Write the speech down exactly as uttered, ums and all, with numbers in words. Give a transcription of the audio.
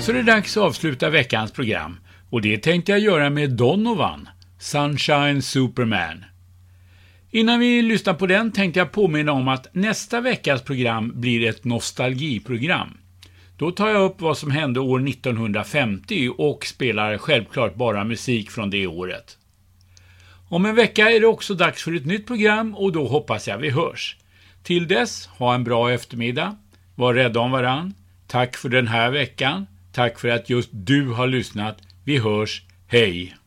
så är det dags att avsluta veckans program. Och det tänkte jag göra med Donovan, Sunshine Superman. Innan vi lyssnar på den tänkte jag påminna om att nästa veckas program blir ett nostalgiprogram. Då tar jag upp vad som hände år nittonhundrafemtio och spelar självklart bara musik från det året. Om en vecka är det också dags för ett nytt program och då hoppas jag vi hörs. Till dess, ha en bra eftermiddag. Var rädda om varann. Tack för den här veckan. Tack för att just du har lyssnat. Vi hörs. Hej!